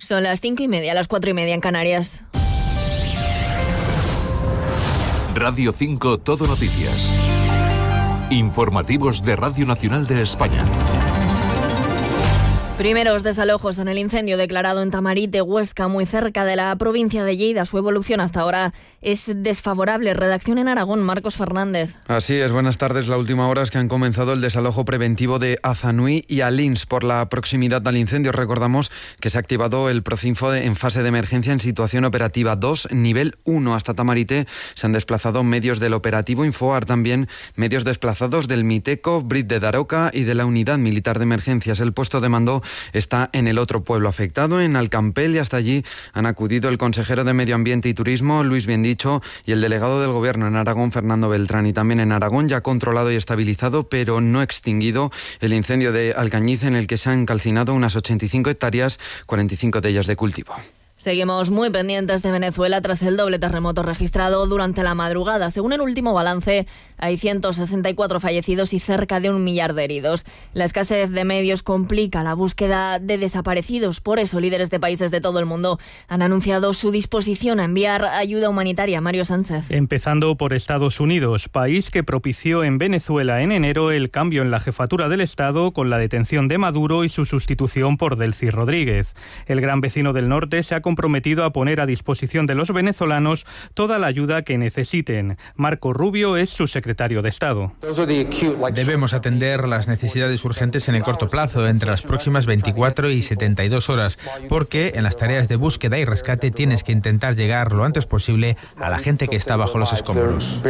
Son las 5:30, las 4:30 en Canarias. Radio 5 Todo Noticias. Informativos de Radio Nacional de España. Primeros desalojos en el incendio declarado en Tamarite, Huesca, muy cerca de la provincia de Lleida. Su evolución hasta ahora es desfavorable. Redacción en Aragón, Marcos Fernández. Así es, buenas tardes. La última hora es que han comenzado el desalojo preventivo de Azanui y Alins por la proximidad al incendio. Recordamos que se ha activado el Procinfo en fase de emergencia en situación operativa 2, nivel 1. Hasta Tamarite se han desplazado medios del operativo Infoar, también medios desplazados del Miteco, Brit de Daroca y de la Unidad Militar de Emergencias. El puesto de mando está en el otro pueblo afectado, en Alcampel, y hasta allí han acudido el consejero de Medio Ambiente y Turismo, Luis Biendicho, y el delegado del Gobierno en Aragón, Fernando Beltrán. Y también en Aragón ya controlado y estabilizado, pero no extinguido, el incendio de Alcañiz, en el que se han calcinado unas 85 hectáreas, 45 de ellas de cultivo. Seguimos muy pendientes de Venezuela tras el doble terremoto registrado durante la madrugada. Según el último balance, hay 164 fallecidos y cerca de 1 millar de heridos. La escasez de medios complica la búsqueda de desaparecidos. Por eso, líderes de países de todo el mundo han anunciado su disposición a enviar ayuda humanitaria. Mario Sánchez. Empezando por Estados Unidos, país que propició en Venezuela en enero el cambio en la jefatura del Estado con la detención de Maduro y su sustitución por Delcy Rodríguez. El gran vecino del norte se ha comprometido a poner a disposición de los venezolanos toda la ayuda que necesiten. Marco Rubio es su secretario de Estado. Debemos atender las necesidades urgentes en el corto plazo, entre las próximas 24 y 72 horas, porque en las tareas de búsqueda y rescate tienes que intentar llegar lo antes posible a la gente que está bajo los escombros.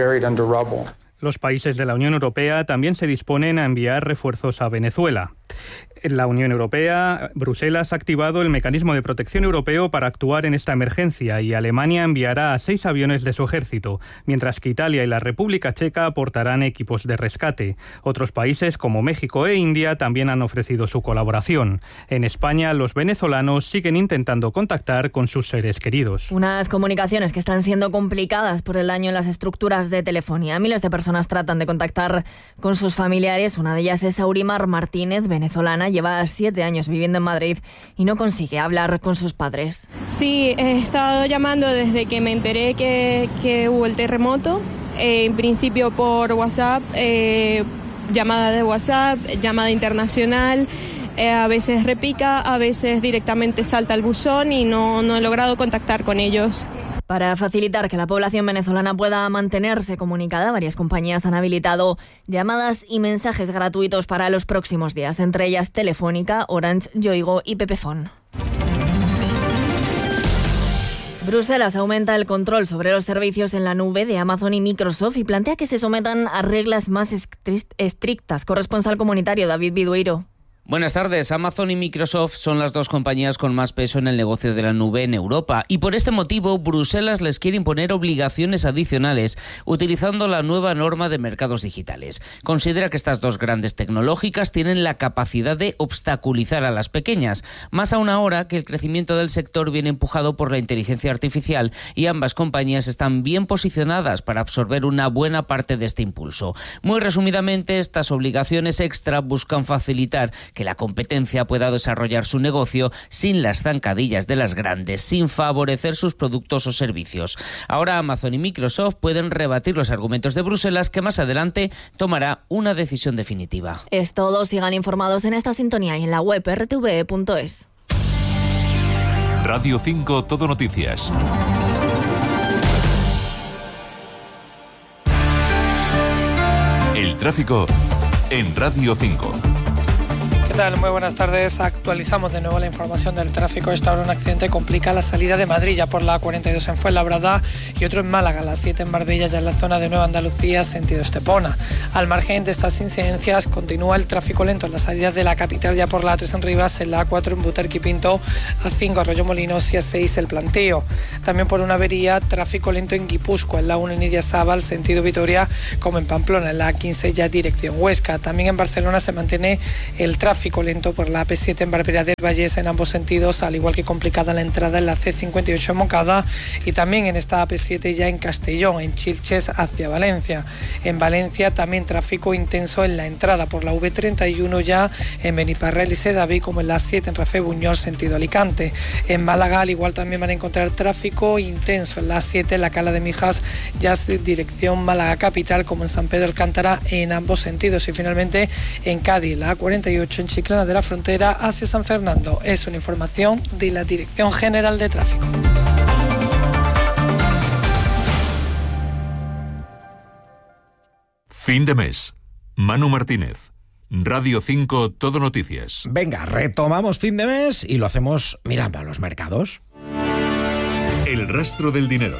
Los países de la Unión Europea también se disponen a enviar refuerzos a Venezuela. En la Unión Europea, Bruselas ha activado el mecanismo de protección europeo para actuar en esta emergencia y Alemania enviará a 6 aviones de su ejército, mientras que Italia y la República Checa aportarán equipos de rescate. Otros países como México e India también han ofrecido su colaboración. En España, los venezolanos siguen intentando contactar con sus seres queridos. Unas comunicaciones que están siendo complicadas por el daño en las estructuras de telefonía. Miles de personas tratan de contactar con sus familiares. Una de ellas es Aurimar Martínez, venezolana. Lleva 7 años viviendo en Madrid y no consigue hablar con sus padres. Sí, he estado llamando desde que me enteré que hubo el terremoto. En principio por WhatsApp, llamada de WhatsApp, llamada internacional. A veces repica, a veces directamente salta el buzón y no he logrado contactar con ellos. Para facilitar que la población venezolana pueda mantenerse comunicada, varias compañías han habilitado llamadas y mensajes gratuitos para los próximos días, entre ellas Telefónica, Orange, Yoigo y Pepefon. Bruselas aumenta el control sobre los servicios en la nube de Amazon y Microsoft y plantea que se sometan a reglas más estrictas. Corresponsal comunitario David Bidueiro. Buenas tardes. Amazon y Microsoft son las dos compañías con más peso en el negocio de la nube en Europa y por este motivo Bruselas les quiere imponer obligaciones adicionales utilizando la nueva norma de mercados digitales. Considera que estas dos grandes tecnológicas tienen la capacidad de obstaculizar a las pequeñas, más aún ahora que el crecimiento del sector viene empujado por la inteligencia artificial y ambas compañías están bien posicionadas para absorber una buena parte de este impulso. Muy resumidamente, estas obligaciones extra buscan facilitar que la competencia pueda desarrollar su negocio sin las zancadillas de las grandes, sin favorecer sus productos o servicios. Ahora Amazon y Microsoft pueden rebatir los argumentos de Bruselas, que más adelante tomará una decisión definitiva. Es todo. Sigan informados en esta sintonía y en la web rtve.es. Radio 5 Todo Noticias. El tráfico en Radio 5. ¿Qué tal? Muy buenas tardes. Actualizamos de nuevo la información del tráfico. Esta hora un accidente complica la salida de Madrid ya por la A42 en Fuenlabrada y otro en Málaga, la 7 en Marbella, ya en la zona de Nueva Andalucía, sentido Estepona. Al margen de estas incidencias, continúa el tráfico lento en las salidas de la capital ya por la A3 en Rivas, en la A4 en Butarque y Pinto, A5 Arroyo Molinos y A6 El Planteo. También por una avería, tráfico lento en Guipúzcoa, en la 1 en Idiazábal, sentido Vitoria, como en Pamplona, en la A15 ya dirección Huesca. También en Barcelona se mantiene el tráfico tráfico lento por la AP7 en Barberá del Vallés en ambos sentidos, al igual que complicada la entrada en la C58 en Moncada y también en esta AP7 ya en Castellón, en Chilches hacia Valencia. En Valencia también tráfico intenso en la entrada por la V31 ya en Beniparrell y Sedaví, como en la 7 en Rafé Buñol sentido Alicante. En Málaga al igual también van a encontrar tráfico intenso en la 7 en la Cala de Mijas ya dirección Málaga capital, como en San Pedro Alcántara en ambos sentidos. Y finalmente en Cádiz la A48 en Chiclana de la Frontera hacia San Fernando. Es una información de la Dirección General de Tráfico. Fin de mes. Manu Martínez. Radio 5 Todo Noticias. Venga, retomamos fin de mes y lo hacemos mirando a los mercados. El rastro del dinero.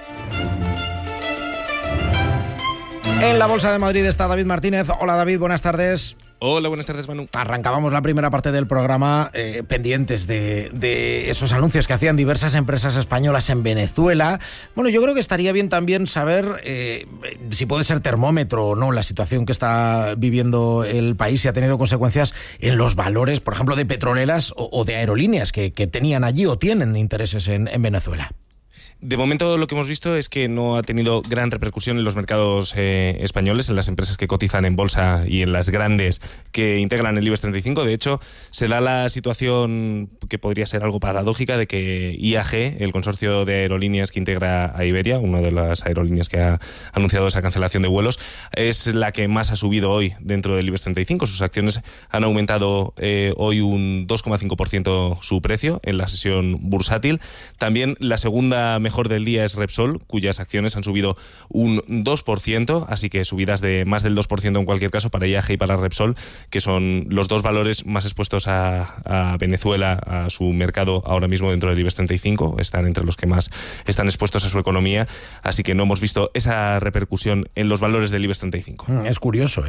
En la Bolsa de Madrid está David Martínez. Hola David, buenas tardes. Hola, buenas tardes, Manu. Arrancábamos la primera parte del programa pendientes de esos anuncios que hacían diversas empresas españolas en Venezuela. Bueno, yo creo que estaría bien también saber si puede ser termómetro o no la situación que está viviendo el país, si ha tenido consecuencias en los valores, por ejemplo, de petroleras o de aerolíneas que tenían allí o tienen intereses en Venezuela. De momento lo que hemos visto es que no ha tenido gran repercusión en los mercados españoles, en las empresas que cotizan en bolsa y en las grandes que integran el IBEX 35. De hecho, se da la situación que podría ser algo paradójica de que IAG, el consorcio de aerolíneas que integra a Iberia, una de las aerolíneas que ha anunciado esa cancelación de vuelos, es la que más ha subido hoy dentro del IBEX 35. Sus acciones han aumentado hoy un 2,5% su precio en la sesión bursátil. También la segunda mejor del día es Repsol, cuyas acciones han subido un 2%, así que subidas de más del 2% en cualquier caso para IAG y para Repsol, que son los dos valores más expuestos a Venezuela, a su mercado ahora mismo dentro del IBEX 35, están entre los que más están expuestos a su economía, así que no hemos visto esa repercusión en los valores del IBEX 35. Es curioso,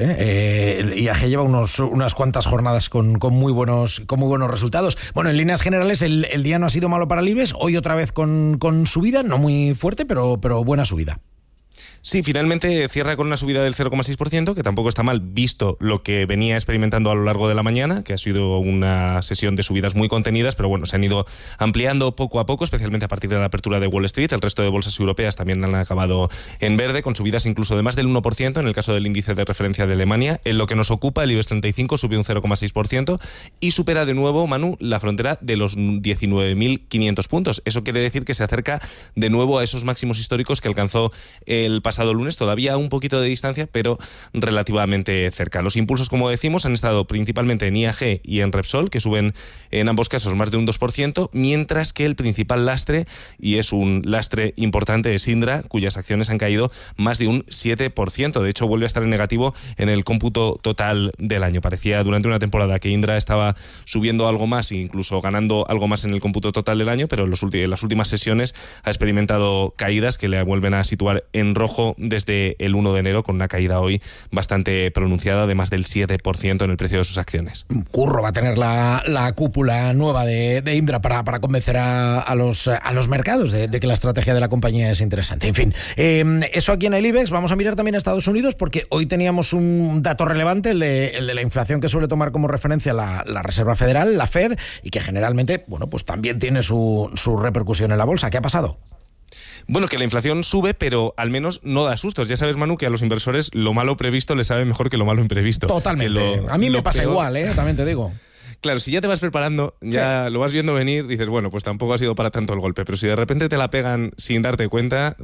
IAG lleva unas cuantas jornadas con muy buenos resultados. Bueno, en líneas generales el día no ha sido malo para el IBEX, hoy otra vez con subida, no muy fuerte, pero buena subida. Sí, finalmente cierra con una subida del 0,6%, que tampoco está mal visto lo que venía experimentando a lo largo de la mañana, que ha sido una sesión de subidas muy contenidas, pero bueno, se han ido ampliando poco a poco, especialmente a partir de la apertura de Wall Street. El resto de bolsas europeas también han acabado en verde, con subidas incluso de más del 1% en el caso del índice de referencia de Alemania. En lo que nos ocupa, el IBEX 35 subió un 0,6% y supera de nuevo, Manu, la frontera de los 19.500 puntos. Eso quiere decir que se acerca de nuevo a esos máximos históricos que alcanzó el pasado lunes, todavía un poquito de distancia, pero relativamente cerca. Los impulsos, como decimos, han estado principalmente en IAG y en Repsol, que suben en ambos casos más de un 2%, mientras que el principal lastre, y es un lastre importante, es Indra, cuyas acciones han caído más de un 7%. De hecho, vuelve a estar en negativo en el cómputo total del año. Parecía durante una temporada que Indra estaba subiendo algo más e incluso ganando algo más en el cómputo total del año, pero en las últimas sesiones ha experimentado caídas que le vuelven a situar en rojo desde el 1 de enero, con una caída hoy bastante pronunciada de más del 7% en el precio de sus acciones. Curro va a tener la cúpula nueva de Indra para convencer a los mercados de que la estrategia de la compañía es interesante. En fin, eso aquí en el IBEX. Vamos a mirar también a Estados Unidos, porque hoy teníamos un dato relevante, el de la inflación, que suele tomar como referencia la Reserva Federal, la Fed, y que generalmente, bueno, pues también tiene su repercusión en la bolsa. ¿Qué ha pasado? Bueno, que la inflación sube, pero al menos no da sustos. Ya sabes, Manu, que a los inversores lo malo previsto les sabe mejor que lo malo imprevisto. Totalmente. A mí me pasa igual, también te digo. Claro, si ya te vas preparando, ya lo vas viendo venir, dices, bueno, pues tampoco ha sido para tanto el golpe, pero si de repente te la pegan sin darte cuenta,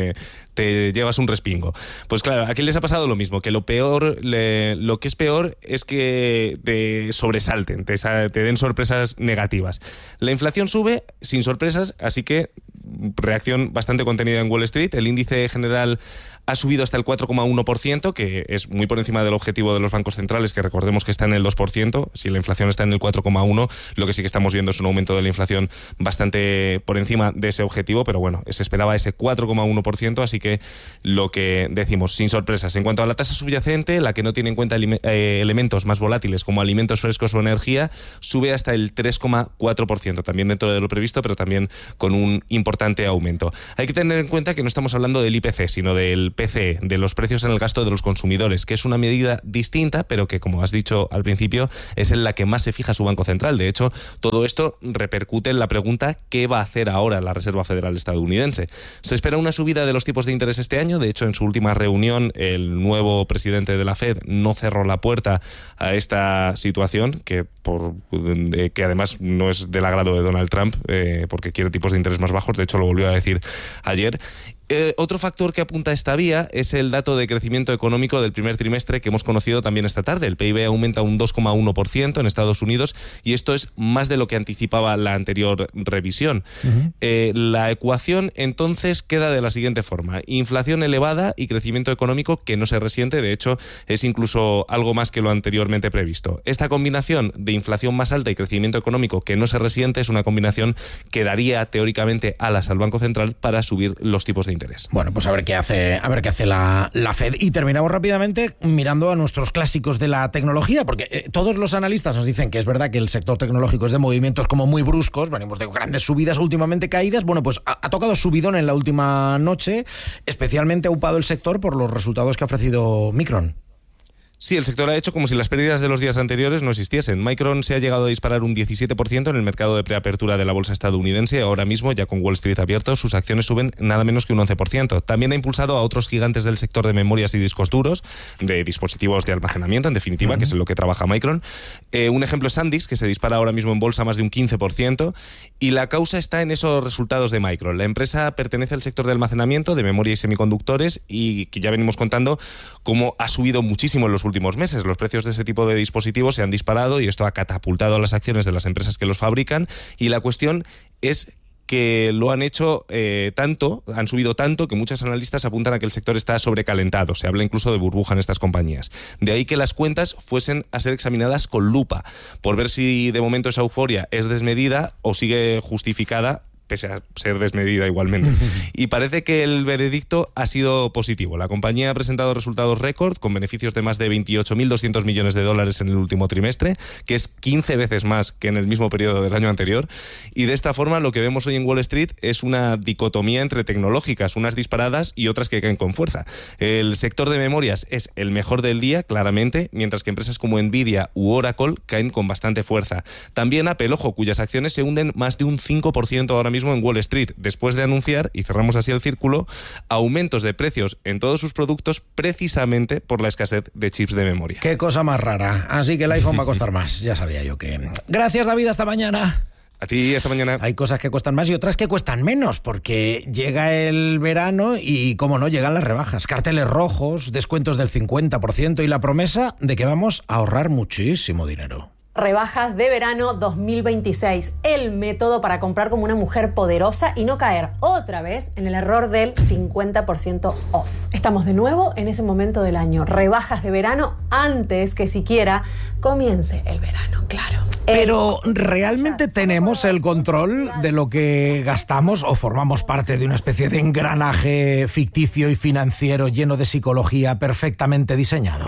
te llevas un respingo. Pues claro, aquí les ha pasado lo mismo, que lo que es peor es que te sobresalten, te den sorpresas negativas. La inflación sube sin sorpresas, así que reacción bastante contenida en Wall Street. El índice general ha subido hasta el 4,1%, que es muy por encima del objetivo de los bancos centrales, que recordemos que está en el 2%. Si la inflación está en el 4,1%, lo que sí que estamos viendo es un aumento de la inflación bastante por encima de ese objetivo, pero bueno, se esperaba ese 4,1%, así que lo que decimos, sin sorpresas. En cuanto a la tasa subyacente, la que no tiene en cuenta elementos más volátiles como alimentos frescos o energía, sube hasta el 3,4%, también dentro de lo previsto, pero también con un importante aumento. Hay que tener en cuenta que no estamos hablando del IPC, sino del PCE, de los precios en el gasto de los consumidores, que es una medida distinta, pero que, como has dicho al principio, es en la que más se fija su Banco Central. De hecho, todo esto repercute en la pregunta ¿qué va a hacer ahora la Reserva Federal estadounidense? Se espera una subida de los tipos de interés este año. De hecho, en su última reunión, el nuevo presidente de la Fed no cerró la puerta a esta situación, que además no es del agrado de Donald Trump, porque quiere tipos de interés más bajos. De hecho, lo volvió a decir ayer. Otro factor que apunta a esta vía es el dato de crecimiento económico del primer trimestre que hemos conocido también esta tarde. El PIB aumenta un 2,1% en Estados Unidos y esto es más de lo que anticipaba la anterior revisión. La ecuación entonces queda de la siguiente forma: inflación elevada y crecimiento económico que no se resiente, de hecho es incluso algo más que lo anteriormente previsto. Esta combinación de inflación más alta y crecimiento económico que no se resiente es una combinación que daría teóricamente alas al Banco Central para subir los tipos de interés. Bueno, pues a ver qué hace la Fed. Y terminamos rápidamente mirando a nuestros clásicos de la tecnología, porque todos los analistas nos dicen que es verdad que el sector tecnológico es de movimientos como muy bruscos, venimos de grandes subidas, últimamente caídas. Bueno, pues ha tocado subidón en la última noche, especialmente aupado el sector por los resultados que ha ofrecido Micron. Sí, el sector ha hecho como si las pérdidas de los días anteriores no existiesen. Micron se ha llegado a disparar un 17% en el mercado de preapertura de la bolsa estadounidense. Ahora mismo, ya con Wall Street abierto, sus acciones suben nada menos que un 11%. También ha impulsado a otros gigantes del sector de memorias y discos duros, de dispositivos de almacenamiento, en definitiva, que es en lo que trabaja Micron. Un ejemplo es SanDisk, que se dispara ahora mismo en bolsa más de un 15%. Y la causa está en esos resultados de Micron. La empresa pertenece al sector de almacenamiento, de memoria y semiconductores, y que ya venimos contando cómo ha subido muchísimo en los últimos meses. Los precios de ese tipo de dispositivos se han disparado y esto ha catapultado las acciones de las empresas que los fabrican, y la cuestión es que lo han hecho han subido tanto que muchos analistas apuntan a que el sector está sobrecalentado. Se habla incluso de burbuja en estas compañías. De ahí que las cuentas fuesen a ser examinadas con lupa, por ver si de momento esa euforia es desmedida o sigue justificada, pese a ser desmedida igualmente. Y parece que el veredicto ha sido positivo. La compañía ha presentado resultados récord, con beneficios de más de 28.200 millones de dólares en el último trimestre, que es 15 veces más que en el mismo periodo del año anterior. Y de esta forma, lo que vemos hoy en Wall Street es una dicotomía entre tecnológicas, unas disparadas y otras que caen con fuerza. El sector de memorias es el mejor del día, claramente, mientras que empresas como Nvidia u Oracle caen con bastante fuerza. También Apple, ojo, cuyas acciones se hunden más de un 5% ahora mismo en Wall Street, después de anunciar, y cerramos así el círculo, aumentos de precios en todos sus productos precisamente por la escasez de chips de memoria. Qué cosa más rara. Así que el iPhone va a costar más. Ya sabía yo que... Gracias, David, hasta mañana. A ti, hasta mañana. Hay cosas que cuestan más y otras que cuestan menos, porque llega el verano y, como no, llegan las rebajas. Carteles rojos, descuentos del 50% y la promesa de que vamos a ahorrar muchísimo dinero. Rebajas de verano 2026, el método para comprar como una mujer poderosa y no caer otra vez en el error del 50% off. Estamos de nuevo en ese momento del año, rebajas de verano antes que siquiera comience el verano, claro. Pero ¿realmente tenemos el control de lo que gastamos o formamos parte de una especie de engranaje ficticio y financiero lleno de psicología perfectamente diseñado?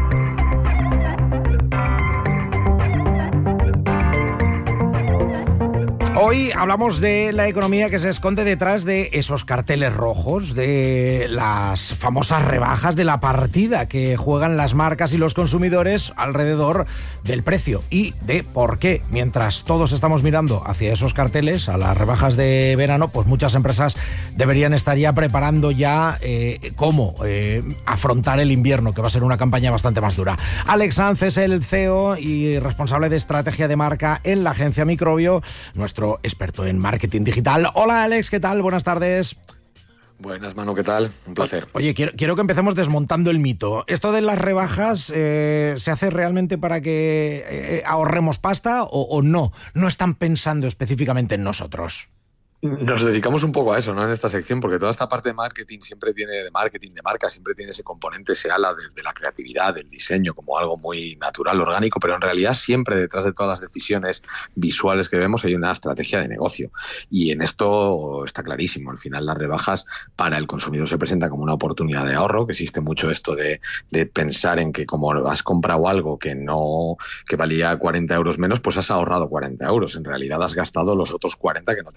Hoy hablamos de la economía que se esconde detrás de esos carteles rojos, de las famosas rebajas, de la partida que juegan las marcas y los consumidores alrededor del precio y de por qué, mientras todos estamos mirando hacia esos carteles, a las rebajas de verano, pues muchas empresas deberían estar ya preparando ya cómo afrontar el invierno, que va a ser una campaña bastante más dura. Alex Sanz es el CEO y responsable de estrategia de marca en la agencia Microbio, nuestro experto en marketing digital. Hola Alex, ¿qué tal? Buenas tardes. Buenas, Manu, ¿qué tal? Un placer. Oye, quiero que empecemos desmontando el mito. ¿Esto de las rebajas se hace realmente para que ahorremos pasta o no? ¿No están pensando específicamente en nosotros? Nos dedicamos un poco a eso, ¿no? En esta sección, porque toda esta parte de marketing siempre tiene, de marketing, de marca, siempre tiene ese componente, ese ala de la creatividad, del diseño, como algo muy natural, orgánico, pero en realidad siempre detrás de todas las decisiones visuales que vemos hay una estrategia de negocio. Y en esto está clarísimo. Al final las rebajas para el consumidor se presentan como una oportunidad de ahorro, que existe mucho esto de pensar en que como has comprado algo que valía 40 euros menos, pues has ahorrado 40 euros. En realidad has gastado los otros 40 que no tenías pensado.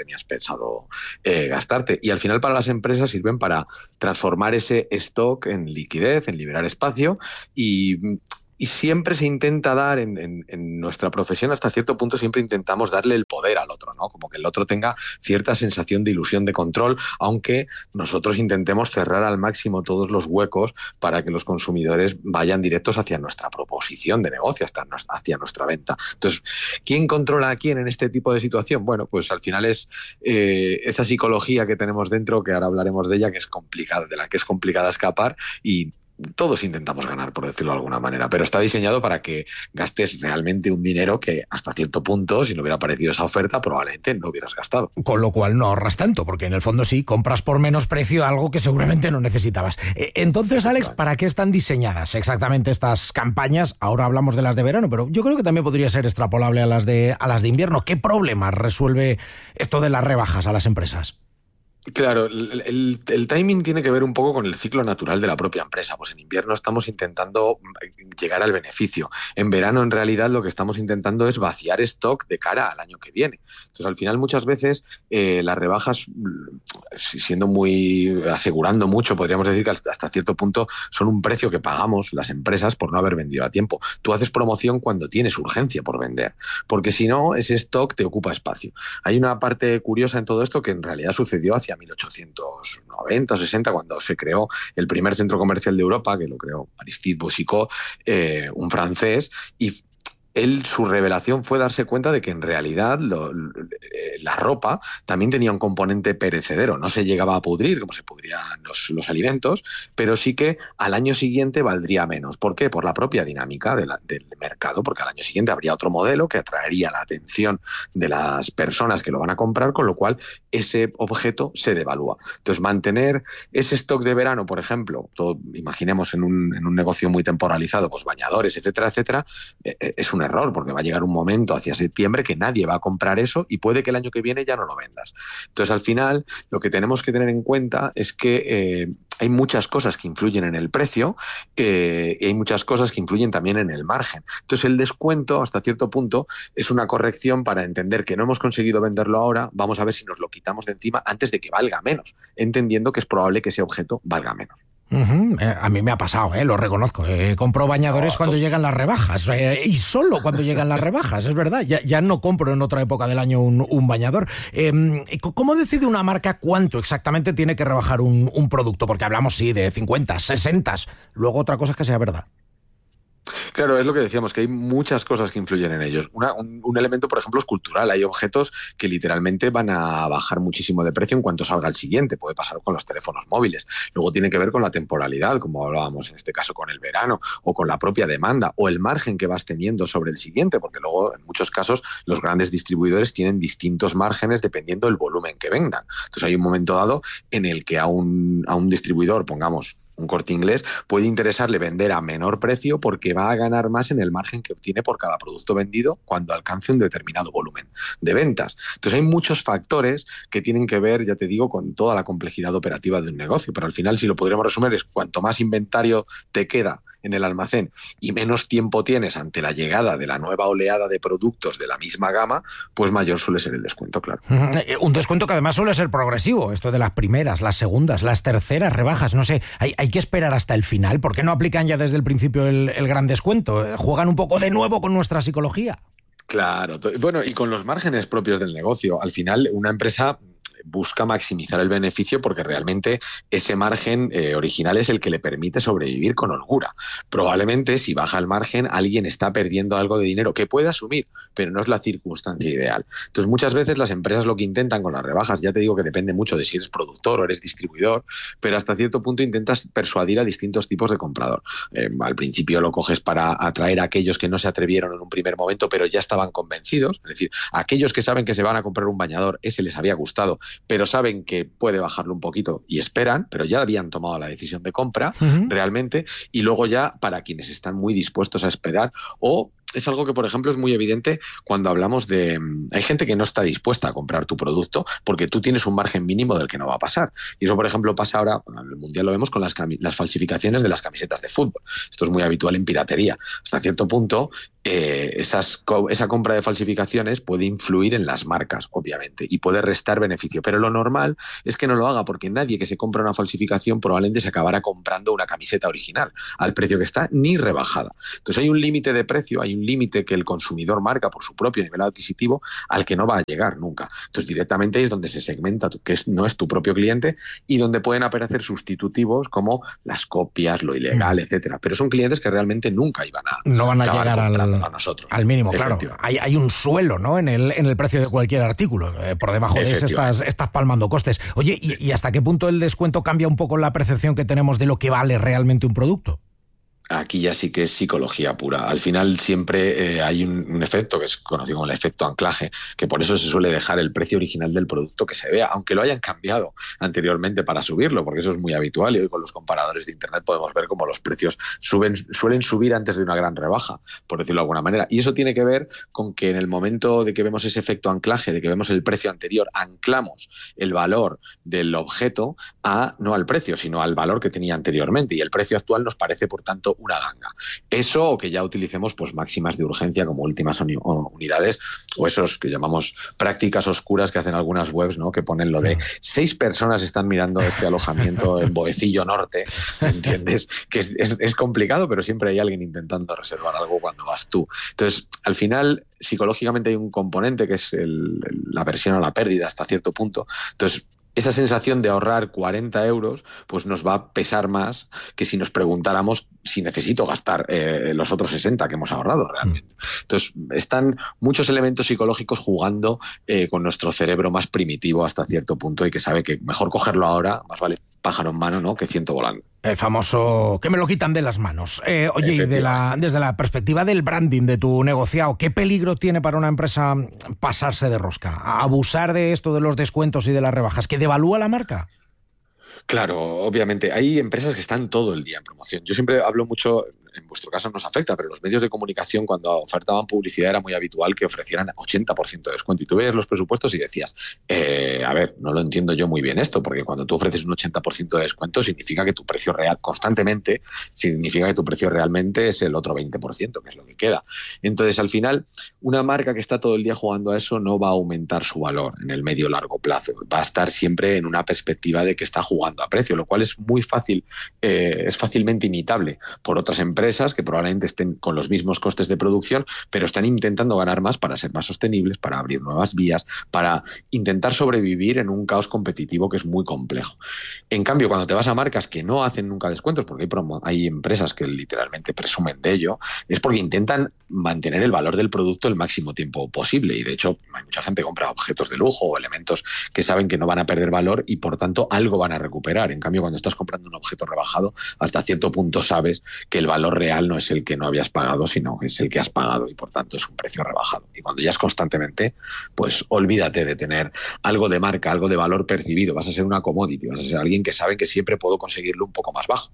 pensado gastarte. Y al final para las empresas sirven para transformar ese stock en liquidez, en liberar espacio y siempre se intenta dar en nuestra profesión, hasta cierto punto siempre intentamos darle el poder al otro, ¿no? Como que el otro tenga cierta sensación de ilusión de control, aunque nosotros intentemos cerrar al máximo todos los huecos para que los consumidores vayan directos hacia nuestra proposición de negocio, hacia nuestra venta. Entonces, ¿quién controla a quién en este tipo de situación? Bueno, pues al final es esa psicología que tenemos dentro, que ahora hablaremos de ella, que es complicada, de la que es complicada escapar, y todos intentamos ganar, por decirlo de alguna manera, pero está diseñado para que gastes realmente un dinero que hasta cierto punto, si no hubiera aparecido esa oferta, probablemente no hubieras gastado. Con lo cual no ahorras tanto, porque en el fondo sí, compras por menos precio algo que seguramente no necesitabas. Entonces, Alex, ¿para qué están diseñadas exactamente estas campañas? Ahora hablamos de las de verano, pero yo creo que también podría ser extrapolable a las de invierno. ¿Qué problemas resuelve esto de las rebajas a las empresas? Claro, el timing tiene que ver un poco con el ciclo natural de la propia empresa. Pues en invierno estamos intentando llegar al beneficio. En verano, en realidad, lo que estamos intentando es vaciar stock de cara al año que viene. Entonces, al final, muchas veces, las rebajas, asegurando mucho, podríamos decir que hasta cierto punto son un precio que pagamos las empresas por no haber vendido a tiempo. Tú haces promoción cuando tienes urgencia por vender, porque si no, ese stock te ocupa espacio. Hay una parte curiosa en todo esto que en realidad sucedió hacia 1890 o 60, cuando se creó el primer centro comercial de Europa, que lo creó Aristide Boucicaut, un francés, y su revelación fue darse cuenta de que en realidad la ropa también tenía un componente perecedero. No se llegaba a pudrir como se pudrían los alimentos, pero sí que al año siguiente valdría menos. ¿Por qué? Por la propia dinámica del mercado, porque al año siguiente habría otro modelo que atraería la atención de las personas que lo van a comprar, con lo cual ese objeto se devalúa. Entonces, mantener ese stock de verano, por ejemplo, imaginemos en un negocio muy temporalizado, pues bañadores, etcétera, etcétera, es un error, porque va a llegar un momento hacia septiembre que nadie va a comprar eso y puede que el año que viene ya no lo vendas. Entonces, al final, lo que tenemos que tener en cuenta es que hay muchas cosas que influyen en el precio y hay muchas cosas que influyen también en el margen. Entonces, el descuento, hasta cierto punto, es una corrección para entender que no hemos conseguido venderlo ahora, vamos a ver si nos lo quitamos de encima antes de que valga menos, entendiendo que es probable que ese objeto valga menos. A mí me ha pasado, lo reconozco. Compro bañadores cuando llegan las rebajas y solo cuando llegan las rebajas, es verdad. Ya no compro en otra época del año un bañador. ¿Cómo decide una marca cuánto exactamente tiene que rebajar un producto? Porque hablamos, sí, de 50, 60. Luego otra cosa es que sea verdad. Claro, es lo que decíamos, que hay muchas cosas que influyen en ellos. Un elemento, por ejemplo, es cultural. Hay objetos que literalmente van a bajar muchísimo de precio en cuanto salga el siguiente. Puede pasar con los teléfonos móviles. Luego tiene que ver con la temporalidad, como hablábamos en este caso con el verano, o con la propia demanda, o el margen que vas teniendo sobre el siguiente, porque luego, en muchos casos, los grandes distribuidores tienen distintos márgenes dependiendo del volumen que vendan. Entonces, hay un momento dado en el que a un distribuidor, pongamos, un Corte Inglés, puede interesarle vender a menor precio porque va a ganar más en el margen que obtiene por cada producto vendido cuando alcance un determinado volumen de ventas. Entonces hay muchos factores que tienen que ver, ya te digo, con toda la complejidad operativa de un negocio, pero al final, si lo podríamos resumir, es cuanto más inventario te queda en el almacén y menos tiempo tienes ante la llegada de la nueva oleada de productos de la misma gama, pues mayor suele ser el descuento, claro. Un descuento que además suele ser progresivo, esto de las primeras, las segundas, las terceras rebajas, no sé, hay que esperar hasta el final. ¿Por qué no aplican ya desde el principio el gran descuento? ¿Juegan un poco de nuevo con nuestra psicología? Claro, bueno, y con los márgenes propios del negocio. Al final, una empresa busca maximizar el beneficio porque realmente ese margen original es el que le permite sobrevivir con holgura. Probablemente, si baja el margen, alguien está perdiendo algo de dinero que puede asumir, pero no es la circunstancia ideal. Entonces, muchas veces las empresas lo que intentan con las rebajas, ya te digo que depende mucho de si eres productor o eres distribuidor, pero hasta cierto punto intentas persuadir a distintos tipos de comprador. Al principio lo coges para atraer a aquellos que no se atrevieron en un primer momento, pero ya estaban convencidos, es decir, aquellos que saben que se van a comprar un bañador, ese les había gustado, pero saben que puede bajarlo un poquito y esperan, pero ya habían tomado la decisión de compra realmente, y luego ya para quienes están muy dispuestos a esperar o es algo que, por ejemplo, es muy evidente cuando hablamos de... Hay gente que no está dispuesta a comprar tu producto porque tú tienes un margen mínimo del que no va a pasar. Y eso, por ejemplo, pasa ahora, en el Mundial lo vemos con las falsificaciones de las camisetas de fútbol. Esto es muy habitual en piratería. Hasta cierto punto, esa compra de falsificaciones puede influir en las marcas, obviamente, y puede restar beneficio. Pero lo normal es que no lo haga, porque nadie que se compra una falsificación probablemente se acabará comprando una camiseta original al precio que está, ni rebajada. Entonces hay un límite de precio, hay un límite que el consumidor marca por su propio nivel adquisitivo al que no va a llegar nunca. Entonces directamente es donde se segmenta que no es tu propio cliente y donde pueden aparecer sustitutivos como las copias, lo ilegal, etcétera. Pero son clientes que realmente nunca no van a llegar a nosotros. Al mínimo, claro. Hay un suelo, ¿no?, en el precio de cualquier artículo. Por debajo de eso estás palmando costes. Oye, ¿y hasta qué punto el descuento cambia un poco la percepción que tenemos de lo que vale realmente un producto? Aquí ya sí que es psicología pura. Al final siempre hay un efecto que es conocido como el efecto anclaje, que por eso se suele dejar el precio original del producto que se vea, aunque lo hayan cambiado anteriormente para subirlo, porque eso es muy habitual, y hoy con los comparadores de Internet podemos ver cómo los precios suelen subir antes de una gran rebaja, por decirlo de alguna manera. Y eso tiene que ver con que en el momento de que vemos ese efecto anclaje, de que vemos el precio anterior, anclamos el valor del objeto no al precio, sino al valor que tenía anteriormente, y el precio actual nos parece, por tanto, una ganga. Eso, o que ya utilicemos pues máximas de urgencia como últimas unidades, o esos que llamamos prácticas oscuras que hacen algunas webs, ¿no?, que ponen lo de 6 personas están mirando este alojamiento en Boecillo Norte, ¿entiendes? Que es complicado, pero siempre hay alguien intentando reservar algo cuando vas tú. Entonces, al final, psicológicamente hay un componente que es la aversión a la pérdida hasta cierto punto. Entonces, esa sensación de ahorrar 40 euros pues nos va a pesar más que si nos preguntáramos si necesito gastar los otros 60 que hemos ahorrado realmente. Entonces, están muchos elementos psicológicos jugando con nuestro cerebro más primitivo hasta cierto punto, y que sabe que mejor cogerlo ahora, más vale pájaro en mano, ¿no?, que ciento volando. El famoso que me lo quitan de las manos. Oye, y desde la perspectiva del branding de tu negociado, ¿qué peligro tiene para una empresa pasarse de rosca, abusar de esto de los descuentos y de las rebajas, que devalúa la marca? Claro, obviamente. Hay empresas que están todo el día en promoción. Yo siempre hablo mucho, en vuestro caso nos afecta, pero los medios de comunicación cuando ofertaban publicidad era muy habitual que ofrecieran 80% de descuento. Y tú veías los presupuestos y decías, a ver, no lo entiendo yo muy bien esto, porque cuando tú ofreces un 80% de descuento significa que tu precio real, constantemente, significa que tu precio realmente es el otro 20%, que es lo que queda. Entonces, al final, una marca que está todo el día jugando a eso no va a aumentar su valor en el medio o largo plazo. Va a estar siempre en una perspectiva de que está jugando a precio, lo cual es muy fácil, es fácilmente imitable por otras empresas que probablemente estén con los mismos costes de producción, pero están intentando ganar más para ser más sostenibles, para abrir nuevas vías, para intentar sobrevivir en un caos competitivo que es muy complejo. En cambio, cuando te vas a marcas que no hacen nunca descuentos, porque hay empresas que literalmente presumen de ello, es porque intentan mantener el valor del producto el máximo tiempo posible, y de hecho hay mucha gente que compra objetos de lujo o elementos que saben que no van a perder valor y por tanto algo van a recuperar. En cambio, cuando estás comprando un objeto rebajado, hasta cierto punto sabes que el valor real no es el que no habías pagado, sino que es el que has pagado, y por tanto es un precio rebajado. Y cuando ya es constantemente, pues olvídate de tener algo de marca, algo de valor percibido. Vas a ser una commodity, vas a ser alguien que sabe que siempre puedo conseguirlo un poco más bajo.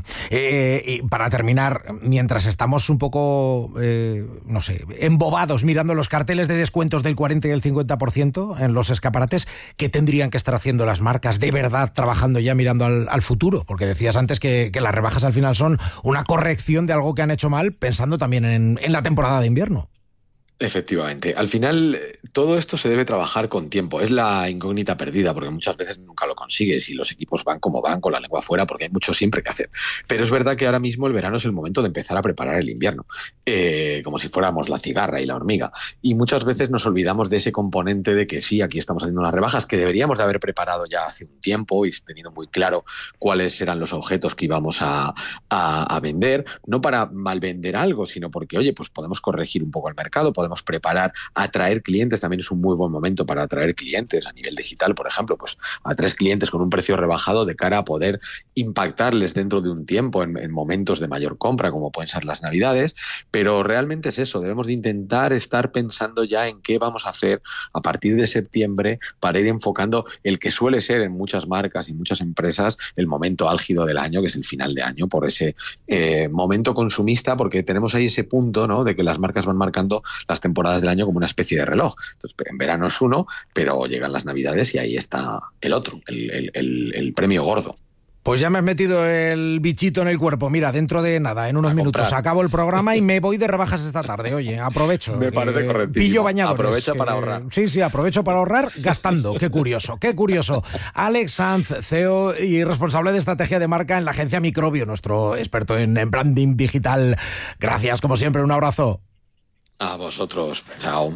Y para terminar, mientras estamos un poco, no sé, embobados mirando los carteles de descuentos del 40 y el 50% en los escaparates, ¿qué tendrían que estar haciendo las marcas de verdad trabajando ya mirando al futuro? Porque decías antes que las rebajas al final son una corrección de algo que han hecho mal, pensando también en la temporada de invierno. Efectivamente. Al final, todo esto se debe trabajar con tiempo. Es la incógnita perdida, porque muchas veces nunca lo consigues y los equipos van como van, con la lengua afuera, porque hay mucho siempre que hacer. Pero es verdad que ahora mismo el verano es el momento de empezar a preparar el invierno, como si fuéramos la cigarra y la hormiga. Y muchas veces nos olvidamos de ese componente de que sí, aquí estamos haciendo unas rebajas que deberíamos de haber preparado ya hace un tiempo y tenido muy claro cuáles eran los objetos que íbamos a vender, no para mal vender algo, sino porque, oye, pues podemos corregir un poco el mercado, podemos preparar, atraer clientes, también es un muy buen momento para atraer clientes a nivel digital, por ejemplo, pues atraer clientes con un precio rebajado de cara a poder impactarles dentro de un tiempo en momentos de mayor compra, como pueden ser las Navidades, pero realmente es eso, debemos de intentar estar pensando ya en qué vamos a hacer a partir de septiembre para ir enfocando el que suele ser en muchas marcas y muchas empresas el momento álgido del año, que es el final de año, por ese momento consumista, porque tenemos ahí ese punto, ¿no?, de que las marcas van marcando las temporadas del año como una especie de reloj. Entonces, en verano es uno, pero llegan las Navidades y ahí está el otro, el premio gordo. Pues ya me has metido el bichito en el cuerpo. Mira, dentro de nada, en unos minutos acabo el programa y me voy de rebajas esta tarde. Oye, aprovecho. Me parece correctísimo. Pillo bañadores. Aprovecha para ahorrar. Sí, aprovecho para ahorrar gastando. Qué curioso, qué curioso. Alex Sanz, CEO y responsable de estrategia de marca en la agencia Microbio, nuestro experto en branding digital. Gracias, como siempre, un abrazo. A vosotros. Chao.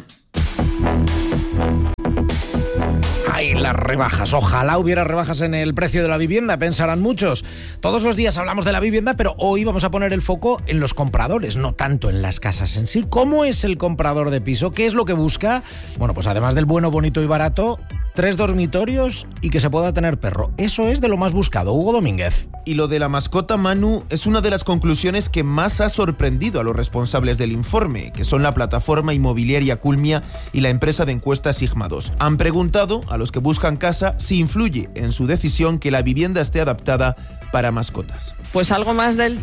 ¡Ay, las rebajas! Ojalá hubiera rebajas en el precio de la vivienda, pensarán muchos. Todos los días hablamos de la vivienda, pero hoy vamos a poner el foco en los compradores, no tanto en las casas en sí. ¿Cómo es el comprador de piso? ¿Qué es lo que busca? Bueno, pues además del bueno, bonito y barato, 3 dormitorios y que se pueda tener perro. Eso es de lo más buscado. Hugo Domínguez. Y lo de la mascota, Manu, es una de las conclusiones que más ha sorprendido a los responsables del informe, que son la plataforma inmobiliaria Culmia y la empresa de encuestas Sigma 2. Han preguntado a los que buscan casa si influye en su decisión que la vivienda esté adaptada para mascotas. Pues algo más del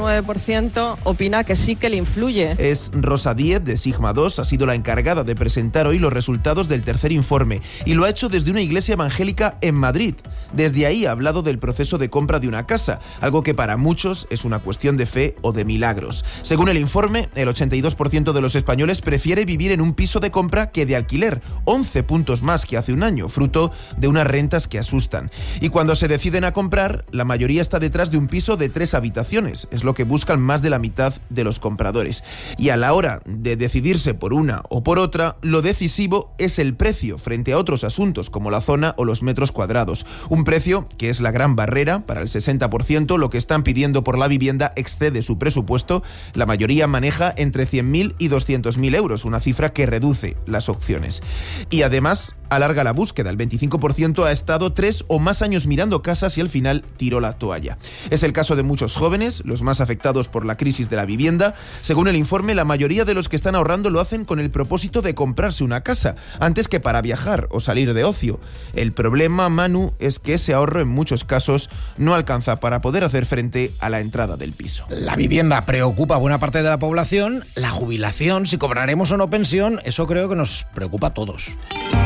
39% opina que sí que le influye. Es Rosa Díez, de Sigma 2, ha sido la encargada de presentar hoy los resultados del tercer informe y lo ha hecho desde una iglesia evangélica en Madrid. Desde ahí ha hablado del proceso de compra de una casa, algo que para muchos es una cuestión de fe o de milagros. Según el informe, el 82% de los españoles prefiere vivir en un piso de compra que de alquiler, 11 puntos más que hace un año, fruto de unas rentas que asustan. Y cuando se deciden a comprar, la mayoría está detrás de un piso de 3 habitaciones, es lo que buscan más de la mitad de los compradores. Y a la hora de decidirse por una o por otra, lo decisivo es el precio frente a otros asuntos como la zona o los metros cuadrados. Un precio que es la gran barrera para el 60%, lo que están pidiendo por la vivienda excede su presupuesto. La mayoría maneja entre 100.000 y 200.000 euros, una cifra que reduce las opciones. Y además alarga la búsqueda. El 25% ha estado 3 o más años mirando casas y al final tiró la toalla. Es el caso de muchos jóvenes, los más afectados por la crisis de la vivienda. Según el informe, la mayoría de los que están ahorrando lo hacen con el propósito de comprarse una casa, antes que para viajar o salir de ocio. El problema, Manu, es que ese ahorro en muchos casos no alcanza para poder hacer frente a la entrada del piso. La vivienda preocupa a buena parte de la población. La jubilación, si cobraremos o no pensión, eso creo que nos preocupa a todos.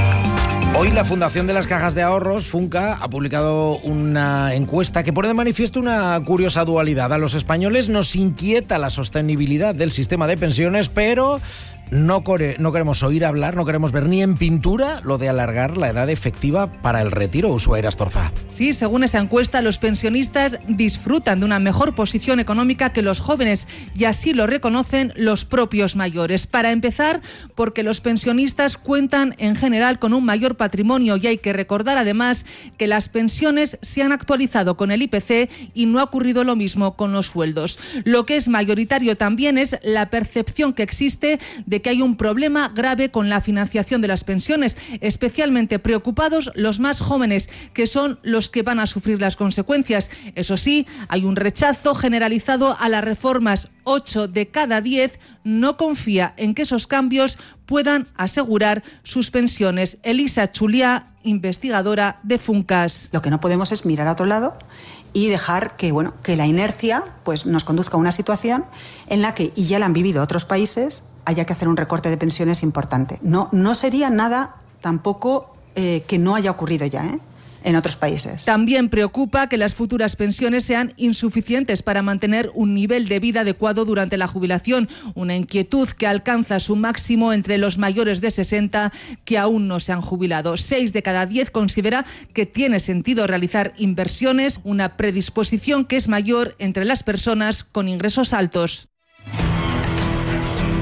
Hoy la Fundación de las Cajas de Ahorros, Funca, ha publicado una encuesta que pone de manifiesto una curiosa dualidad. A los españoles nos inquieta la sostenibilidad del sistema de pensiones, pero no queremos oír hablar, no queremos ver ni en pintura lo de alargar la edad efectiva para el retiro. Ushuaira Astorza. Sí, según esa encuesta, los pensionistas disfrutan de una mejor posición económica que los jóvenes y así lo reconocen los propios mayores. Para empezar, porque los pensionistas cuentan en general con un mayor patrimonio y hay que recordar además que las pensiones se han actualizado con el IPC y no ha ocurrido lo mismo con los sueldos. Lo que es mayoritario también es la percepción que existe de que hay un problema grave con la financiación de las pensiones, especialmente preocupados los más jóvenes, que son los que van a sufrir las consecuencias. Eso sí, hay un rechazo generalizado a las reformas. 8 de cada 10 no confía en que esos cambios puedan asegurar sus pensiones. Elisa Chuliá, investigadora de Funcas. Lo que no podemos es mirar a otro lado y dejar que la inercia pues nos conduzca a una situación en la que, y ya la han vivido otros países, haya que hacer un recorte de pensiones importante. No sería nada tampoco que no haya ocurrido ya, en otros países. También preocupa que las futuras pensiones sean insuficientes para mantener un nivel de vida adecuado durante la jubilación, una inquietud que alcanza su máximo entre los mayores de 60 que aún no se han jubilado. 6 de cada 10 considera que tiene sentido realizar inversiones, una predisposición que es mayor entre las personas con ingresos altos.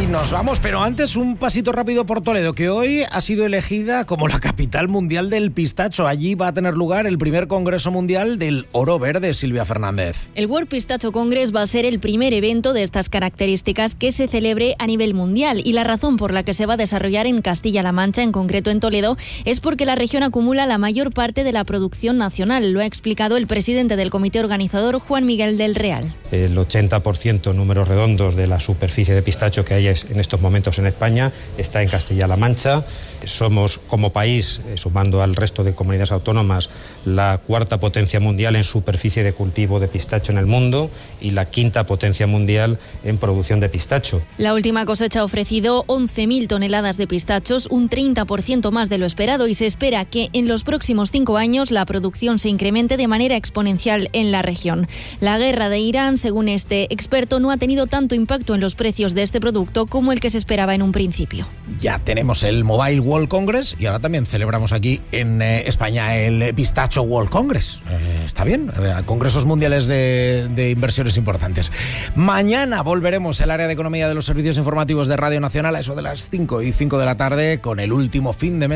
Y nos vamos, pero antes un pasito rápido por Toledo, que hoy ha sido elegida como la capital mundial del pistacho. Allí va a tener lugar el primer Congreso Mundial del Oro Verde, Silvia Fernández. El World Pistacho Congress va a ser el primer evento de estas características que se celebre a nivel mundial, y la razón por la que se va a desarrollar en Castilla-La Mancha, en concreto en Toledo, es porque la región acumula la mayor parte de la producción nacional. Lo ha explicado el presidente del comité organizador, Juan Miguel del Real. El 80%, números redondos, de la superficie de pistacho que hay en estos momentos en España está en Castilla-La Mancha. Somos, como país, sumando al resto de comunidades autónomas, la cuarta potencia mundial en superficie de cultivo de pistacho en el mundo y la quinta potencia mundial en producción de pistacho. La última cosecha ha ofrecido 11.000 toneladas de pistachos, un 30% más de lo esperado, y se espera que en los próximos 5 años la producción se incremente de manera exponencial en la región. La guerra de Irán, según este experto, no ha tenido tanto impacto en los precios de este producto como el que se esperaba en un principio. Ya tenemos el Mobile World Congress y ahora también celebramos aquí en España el Pistacho World Congress. Está bien, congresos mundiales de inversiones importantes. Mañana volveremos al área de economía de los servicios informativos de Radio Nacional a eso de las 5:05 de la tarde con el último fin de mes.